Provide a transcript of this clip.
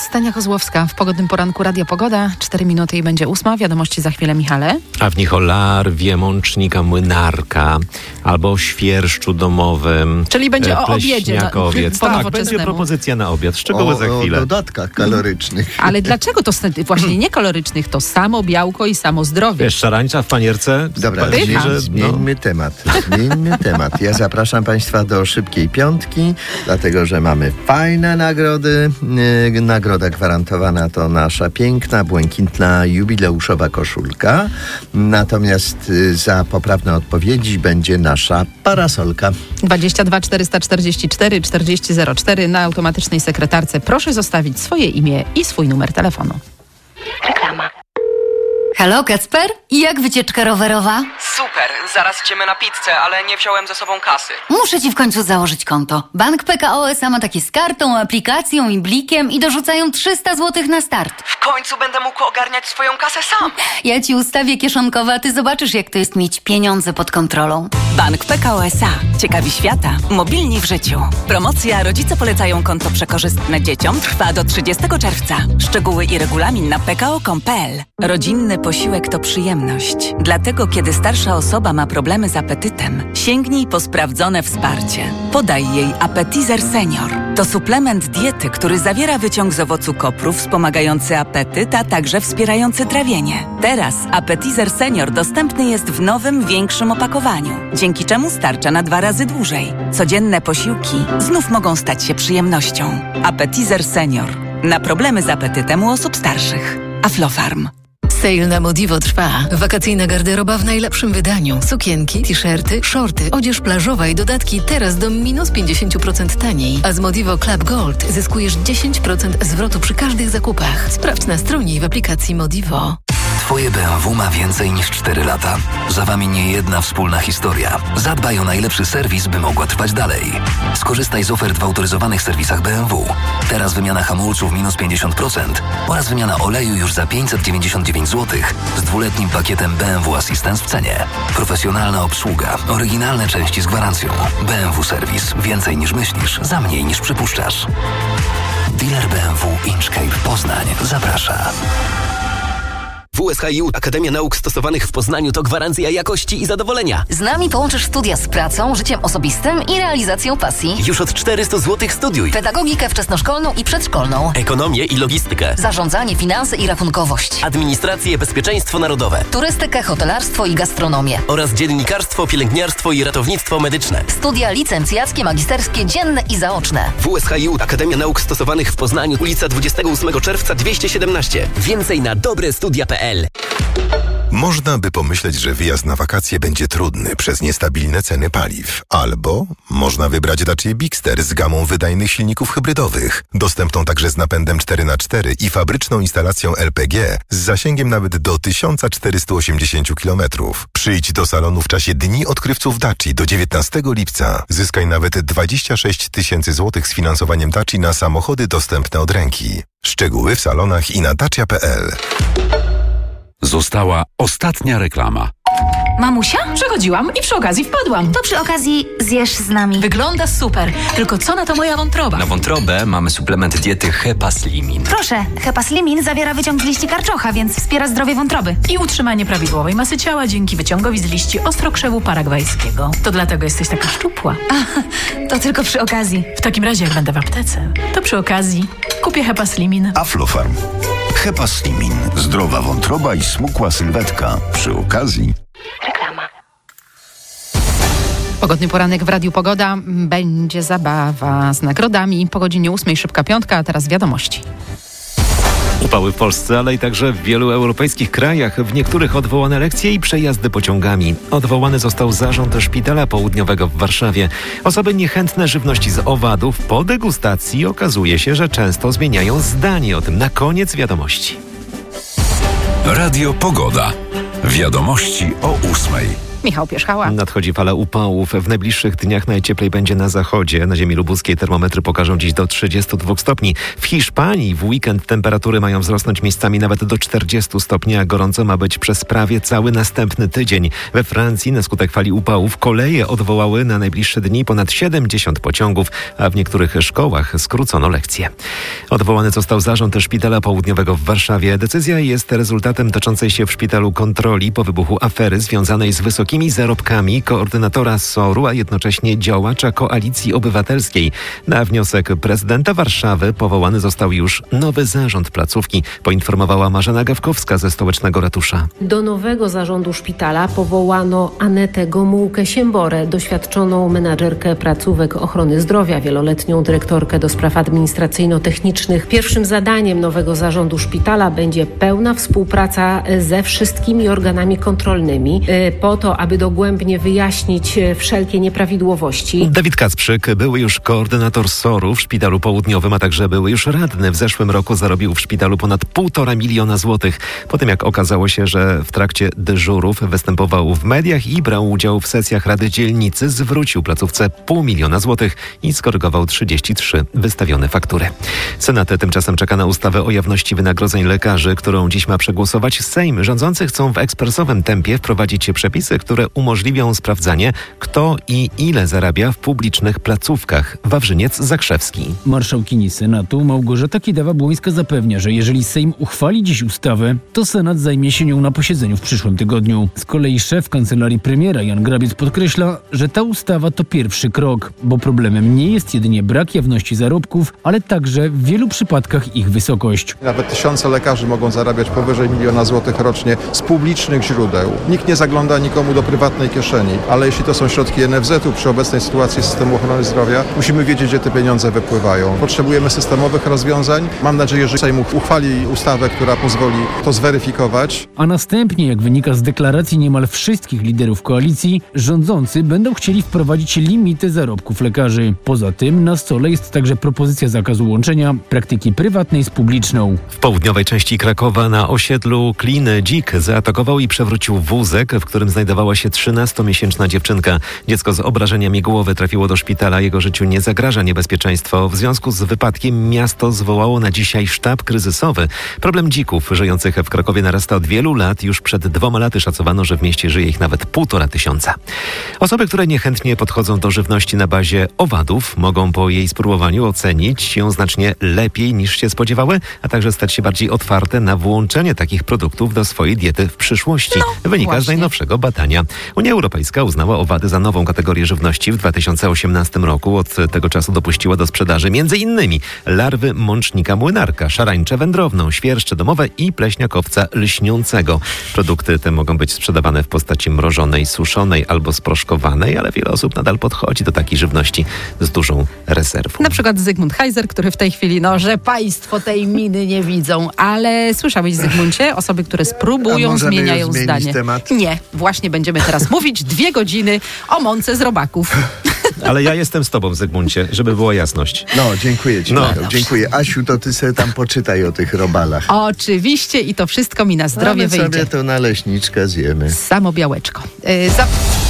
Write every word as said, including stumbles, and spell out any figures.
Stania Kozłowska w pogodnym poranku Radia Pogoda. Cztery minuty i będzie ósma. Wiadomości za chwilę, Michale. A w nich o larwie mącznika młynarka albo o świerszczu domowym. Czyli będzie o obiedzie. No, tak, będzie propozycja na obiad. Szczegóły o, za chwilę. O dodatkach kalorycznych. Ale dlaczego to właśnie nie kalorycznych? To samo białko i samo zdrowie. Wiesz, szarańcza w panierce? Dobra, Bardziej, że, zmieńmy no. temat. Zmieńmy temat. Ja zapraszam Państwa do szybkiej piątki, dlatego że mamy fajne nagrody. Yy, nagroda gwarantowana to nasza piękna, błękitna, jubileuszowa koszulka. Natomiast yy, za poprawne odpowiedzi będzie nasza parasolka. dwadzieścia dwa czterysta czterdzieści cztery czterdzieści zero cztery na automatycznej sekretarce. Proszę zostawić swoje imię i swój numer telefonu. Reklama. Halo, Kacper? I jak wycieczka rowerowa? Super, zaraz idziemy na pizzę, ale nie wziąłem ze sobą kasy. Muszę ci w końcu założyć konto. Bank P K O S A ma takie z kartą, aplikacją i blikiem i dorzucają trzysta złotych na start. W końcu będę mógł ogarniać swoją kasę sam. Ja ci ustawię kieszonkowe, a ty zobaczysz, jak to jest mieć pieniądze pod kontrolą. Bank P K O S A. Ciekawi świata. Mobilni w życiu. Promocja Rodzice polecają konto przekorzystne dzieciom trwa do trzydziestego czerwca. Szczegóły i regulamin na p k o kropka com kropka p l. Rodzinny posiłek to przyjemność. Dlatego, kiedy starsza osoba ma problemy z apetytem, sięgnij po sprawdzone wsparcie. Podaj jej Appetizer Senior. To suplement diety, który zawiera wyciąg z owocu kopru wspomagający apetyt, a także wspierający trawienie. Teraz Appetizer Senior dostępny jest w nowym, większym opakowaniu, dzięki czemu starcza na dwa razy dłużej. Codzienne posiłki znów mogą stać się przyjemnością. Appetizer Senior. Na problemy z apetytem u osób starszych. Aflofarm. Sale na Modivo trwa. Wakacyjna garderoba w najlepszym wydaniu. Sukienki, t-shirty, shorty, odzież plażowa i dodatki teraz do minus pięćdziesiąt procent taniej. A z Modivo Club Gold zyskujesz dziesięć procent zwrotu przy każdych zakupach. Sprawdź na stronie i w aplikacji Modivo. Twoje B M W ma więcej niż cztery lata. Za wami nie jedna wspólna historia. Zadbaj o najlepszy serwis, by mogła trwać dalej. Skorzystaj z ofert w autoryzowanych serwisach B M W. Teraz wymiana hamulców minus pięćdziesiąt procent oraz wymiana oleju już za pięćset dziewięćdziesiąt dziewięć złotych z dwuletnim pakietem B M W Assistance w cenie. Profesjonalna obsługa, oryginalne części z gwarancją. B M W Serwis. Więcej niż myślisz, za mniej niż przypuszczasz. Dealer B M W Inchcape Poznań zaprasza. W S H I U Akademia Nauk Stosowanych w Poznaniu to gwarancja jakości i zadowolenia. Z nami połączysz studia z pracą, życiem osobistym i realizacją pasji. Już od czterysta złotych studiuj. Pedagogikę wczesnoszkolną i przedszkolną. Ekonomię i logistykę. Zarządzanie, finanse i rachunkowość. Administrację, bezpieczeństwo narodowe. Turystykę, hotelarstwo i gastronomię. Oraz dziennikarstwo, pielęgniarstwo i ratownictwo medyczne. Studia licencjackie, magisterskie, dzienne i zaoczne. W S H I U Akademia Nauk Stosowanych w Poznaniu, ulica dwudziestego ósmego czerwca dwieście siedemnaście. Więcej na dobre studia kropka p l. Można by pomyśleć, że wyjazd na wakacje będzie trudny przez niestabilne ceny paliw. Albo można wybrać Dacia Bigster z gamą wydajnych silników hybrydowych, dostępną także z napędem cztery na cztery i fabryczną instalacją L P G z zasięgiem nawet do tysiąc czterysta osiemdziesiąt kilometrów. Przyjdź do salonu w czasie Dni Odkrywców Daci do dziewiętnastego lipca. Zyskaj nawet dwadzieścia sześć tysięcy złotych z finansowaniem Daci na samochody dostępne od ręki. Szczegóły w salonach i na dacia kropka p l. Została ostatnia reklama. Mamusia? Przechodziłam i przy okazji wpadłam. To przy okazji zjesz z nami. Wygląda super. Tylko co na to moja wątroba? Na wątrobę mamy suplement diety Hepaslimin. Proszę, Hepaslimin zawiera wyciąg z liści karczocha, więc wspiera zdrowie wątroby. I utrzymanie prawidłowej masy ciała dzięki wyciągowi z liści ostrokrzewu paragwajskiego. To dlatego jesteś taka szczupła. A, to tylko przy okazji. W takim razie, jak będę w aptece, to przy okazji kupię Hepaslimin. Aflofarm. Hepaslimin. Zdrowa wątroba i smukła sylwetka. Przy okazji... Reklama. Pogodny poranek w Radiu Pogoda. Będzie zabawa z nagrodami. Po godzinie ósmej szybka piątka, a teraz wiadomości. Upały w Polsce, ale i także w wielu europejskich krajach. W niektórych odwołane lekcje i przejazdy pociągami. Odwołany został zarząd Szpitala Południowego w Warszawie. Osoby niechętne żywności z owadów po degustacji okazuje się, że często zmieniają zdanie o tym. Na koniec wiadomości. Radio Pogoda. Wiadomości o ósmej. Michał Pierzchała. Nadchodzi fala upałów. W najbliższych dniach najcieplej będzie na zachodzie. Na ziemi lubuskiej termometry pokażą dziś do trzydziestu dwóch stopni. W Hiszpanii w weekend temperatury mają wzrosnąć miejscami nawet do czterdziestu stopni, a gorąco ma być przez prawie cały następny tydzień. We Francji na skutek fali upałów koleje odwołały na najbliższe dni ponad siedemdziesiąt pociągów, a w niektórych szkołach skrócono lekcje. Odwołany został zarząd Szpitala Południowego w Warszawie. Decyzja jest rezultatem toczącej się w szpitalu kontroli po wybuchu afery związanej z wysokimi zarobkami koordynatora S O R-u, a jednocześnie działacza Koalicji Obywatelskiej. Na wniosek prezydenta Warszawy powołany został już nowy zarząd placówki, poinformowała Marzena Gawkowska ze Stołecznego Ratusza. Do nowego zarządu szpitala powołano Anetę Gomułkę-Siemborę, doświadczoną menadżerkę placówek ochrony zdrowia, wieloletnią dyrektorkę do spraw administracyjno-technicznych. Pierwszym zadaniem nowego zarządu szpitala będzie pełna współpraca ze wszystkimi organami kontrolnymi po to, aby dogłębnie wyjaśnić wszelkie nieprawidłowości. Dawid Kacprzyk, były już koordynator S O R-u w Szpitalu Południowym, a także były już radny. W zeszłym roku zarobił w szpitalu ponad półtora miliona złotych. Po tym jak okazało się, że w trakcie dyżurów występował w mediach i brał udział w sesjach Rady Dzielnicy, zwrócił placówce pół miliona złotych i skorygował trzydzieści trzy wystawione faktury. Senat tymczasem czeka na ustawę o jawności wynagrodzeń lekarzy, którą dziś ma przegłosować Sejm. Rządzący chcą w ekspresowym tempie wprowadzić przepisy, które umożliwią sprawdzanie, kto i ile zarabia w publicznych placówkach. Wawrzyniec Zakrzewski. Marszałkini Senatu Małgorzata Kidawa-Błońska zapewnia, że jeżeli Sejm uchwali dziś ustawę, to Senat zajmie się nią na posiedzeniu w przyszłym tygodniu. Z kolei szef kancelarii premiera Jan Grabiec podkreśla, że ta ustawa to pierwszy krok, bo problemem nie jest jedynie brak jawności zarobków, ale także w wielu przypadkach ich wysokość. Nawet tysiące lekarzy mogą zarabiać powyżej miliona złotych rocznie z publicznych źródeł. Nikt nie zagląda nikomu do prywatnej kieszeni, ale jeśli to są środki N F Z u przy obecnej sytuacji systemu ochrony zdrowia, musimy wiedzieć, gdzie te pieniądze wypływają. Potrzebujemy systemowych rozwiązań. Mam nadzieję, że Sejm uchwali ustawę, która pozwoli to zweryfikować. A następnie, jak wynika z deklaracji niemal wszystkich liderów koalicji, rządzący będą chcieli wprowadzić limity zarobków lekarzy. Poza tym na stole jest także propozycja zakazu łączenia praktyki prywatnej z publiczną. W południowej części Krakowa na osiedlu Kliny dzik zaatakował i przewrócił wózek, w którym znajdowała się trzynastomiesięczna dziewczynka. Dziecko z obrażeniami głowy trafiło do szpitala. Jego życiu nie zagraża niebezpieczeństwo. W związku z wypadkiem miasto zwołało na dzisiaj sztab kryzysowy. Problem dzików żyjących w Krakowie narasta od wielu lat. Już przed dwoma laty szacowano, że w mieście żyje ich nawet półtora tysiąca. Osoby, które niechętnie podchodzą do żywności na bazie owadów, mogą po jej spróbowaniu ocenić ją znacznie lepiej niż się spodziewały, a także stać się bardziej otwarte na włączenie takich produktów do swojej diety w przyszłości. No, Wynika właśnie z najnowszego badania. Unia Europejska uznała owady za nową kategorię żywności. W dwa tysiące osiemnastym roku od tego czasu dopuściła do sprzedaży między innymi larwy mącznika młynarka, szarańcze wędrowną, świerszcze domowe i pleśniakowca lśniącego. Produkty te mogą być sprzedawane w postaci mrożonej, suszonej albo sproszkowanej, ale wiele osób nadal podchodzi do takiej żywności z dużą rezerwą. Na przykład Zygmunt Heiser, który w tej chwili, no, że państwo tej miny nie widzą, ale słyszałeś, Zygmuncie, osoby, które spróbują, zmieniają zdanie. Temat? Nie, właśnie będziemy teraz mówić dwie godziny o mące z robaków. Ale ja jestem z tobą, Zygmuncie, żeby była jasność. No, dziękuję ci, no. Michał, dziękuję. Asiu, to ty sobie tam poczytaj o tych robalach. Oczywiście i to wszystko mi na zdrowie Ale wyjdzie. sobie to naleśniczkę zjemy. Samo białeczko. Yy, za...